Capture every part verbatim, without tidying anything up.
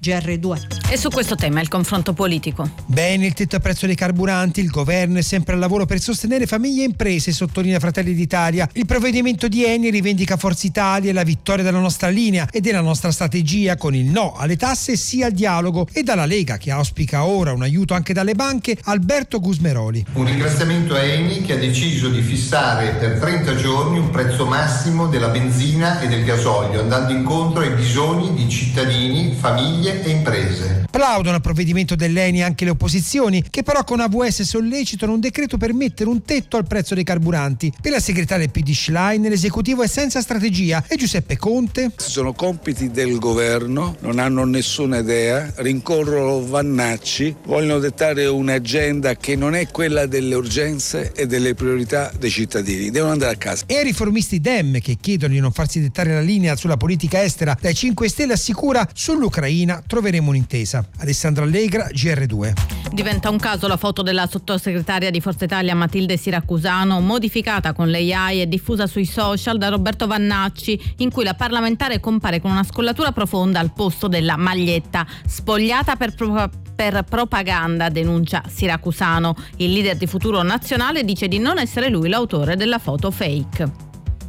G R due. E su questo tema il confronto politico. Bene il tetto al prezzo dei carburanti, il governo è sempre al lavoro per sostenere famiglie e imprese, sottolinea Fratelli d'Italia. Il provvedimento di Eni rivendica Forza Italia e la vittoria della nostra linea e della nostra strategia con il no alle tasse e sì al dialogo, e dalla Lega, che auspica ora un aiuto anche dalle banche, Alberto Gusmeroli. Un ringraziamento a Eni che ha deciso di fissare per trenta giorni un prezzo massimo della benzina e del gasolio, andando incontro ai bisogni di cittadini, famiglie e imprese. Plaudono al provvedimento dell'Eni anche le opposizioni, che però con A V S sollecitano un decreto per mettere un tetto al prezzo dei carburanti. Per la segretaria P D Schlein l'esecutivo è senza strategia, e Giuseppe Conte? Sono compiti del governo, non hanno nessuna idea, rincorrono Vannacci, vogliono dettare un'agenda che non è quella delle urgenze e delle priorità dei cittadini, devono andare a casa. E i riformisti Dem, che chiedono di non farsi dettare la linea sulla politica estera dai cinque Stelle, assicura: sull'Ucraina troveremo un'intesa. Alessandra Allegra, G R due. Diventa un caso la foto della sottosegretaria di Forza Italia Matilde Siracusano, modificata con l'A I e diffusa sui social da Roberto Vannacci, in cui la parlamentare compare con una scollatura profonda al posto della maglietta, spogliata per pro- per propaganda, denuncia Siracusano. Il leader di Futuro Nazionale dice di non essere lui l'autore della foto fake.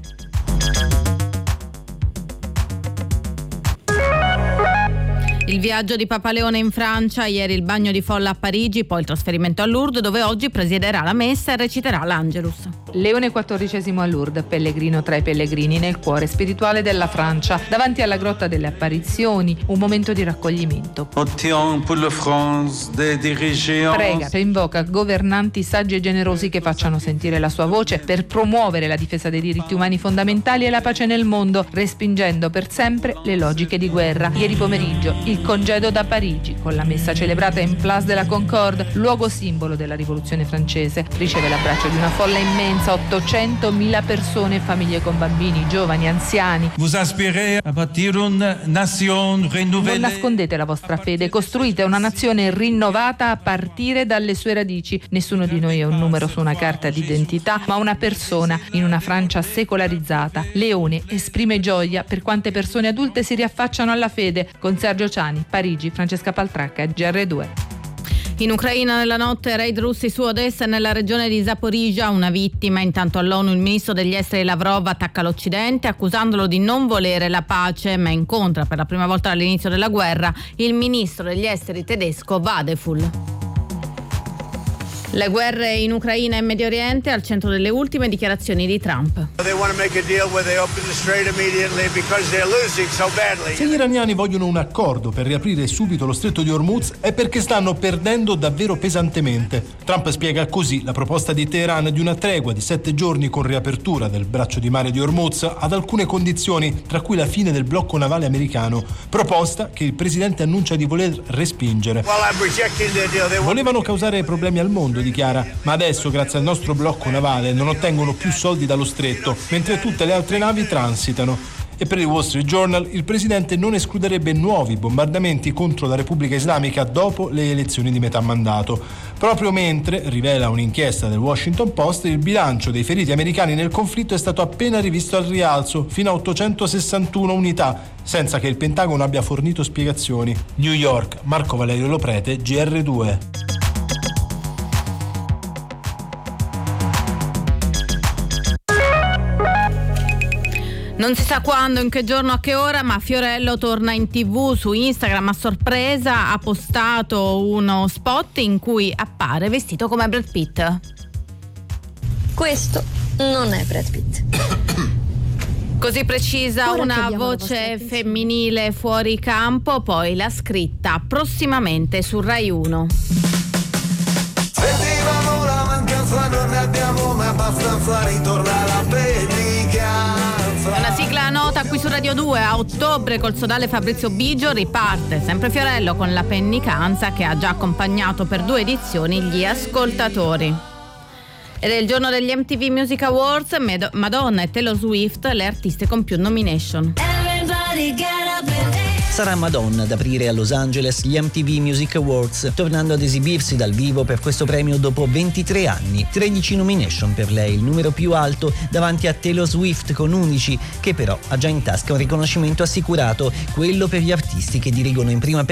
Il viaggio di Papa Leone in Francia, ieri il bagno di folla a Parigi, poi il trasferimento a Lourdes, dove oggi presiederà la messa e reciterà l'Angelus. Leone quattordicesimo a Lourdes, pellegrino tra i pellegrini nel cuore spirituale della Francia, davanti alla grotta delle apparizioni, un momento di raccoglimento. Prega e invoca governanti saggi e generosi che facciano sentire la sua voce per promuovere la difesa dei diritti umani fondamentali e la pace nel mondo, respingendo per sempre le logiche di guerra. Ieri pomeriggio il congedo da Parigi, con la messa celebrata in Place de la Concorde, luogo simbolo della rivoluzione francese, riceve l'abbraccio di una folla immensa, ottocentomila persone, famiglie con bambini, giovani, anziani. Vous aspirez à bâtir une nation renouvelée. Non nascondete la vostra fede, costruite una nazione rinnovata a partire dalle sue radici. Nessuno di noi è un numero su una carta d'identità, ma una persona in una Francia secolarizzata. Leone esprime gioia per quante persone adulte si riaffacciano alla fede. Con Sergio Ciani, Parigi, Francesca Paltracca, G R due. In Ucraina nella notte raid russi su Odessa e nella regione di Zaporizhzhia, una vittima. Intanto all'ONU il ministro degli esteri Lavrov attacca l'Occidente accusandolo di non volere la pace, ma incontra per la prima volta dall'inizio della guerra il ministro degli esteri tedesco Vadeful. Le guerre in Ucraina e Medio Oriente al centro delle ultime dichiarazioni di Trump. Se gli iraniani vogliono un accordo per riaprire subito lo stretto di Hormuz è perché stanno perdendo davvero pesantemente. Trump spiega così la proposta di Teheran di una tregua di sette giorni con riapertura del braccio di mare di Hormuz ad alcune condizioni, tra cui la fine del blocco navale americano, proposta che il presidente annuncia di voler respingere. Volevano causare problemi al mondo, dichiara, ma adesso grazie al nostro blocco navale non ottengono più soldi dallo stretto, mentre tutte le altre navi transitano. E per il Wall Street Journal il presidente non escluderebbe nuovi bombardamenti contro la Repubblica Islamica dopo le elezioni di metà mandato, proprio mentre, rivela un'inchiesta del Washington Post, il bilancio dei feriti americani nel conflitto è stato appena rivisto al rialzo fino a ottocentosessantuno unità, senza che il Pentagono abbia fornito spiegazioni. New York, Marco Valerio Loprete, G R due. Non si sa quando, in che giorno, a che ora, ma Fiorello torna in tivù. Su Instagram a sorpresa ha postato uno spot in cui appare vestito come Brad Pitt. Questo non è Brad Pitt. Così precisa Ora una voce femminile fuori campo, poi la scritta prossimamente su Rai uno. Sentivamo la mancanza, non ne abbiamo mai abbastanza, ritorna la penicanza. Una sigla nota qui su Radio due. A ottobre col sodale Fabrizio Bigio riparte sempre Fiorello con la pennicanza che ha già accompagnato per due edizioni gli ascoltatori. Ed è il giorno degli M T V Music Awards. Madonna e Taylor Swift le artiste con più nomination. Sarà Madonna ad aprire a Los Angeles gli M T V Music Awards, tornando ad esibirsi dal vivo per questo premio dopo ventitré anni. tredici nomination per lei, il numero più alto, davanti a Taylor Swift con undici, che però ha già in tasca un riconoscimento assicurato, quello per gli artisti che dirigono in prima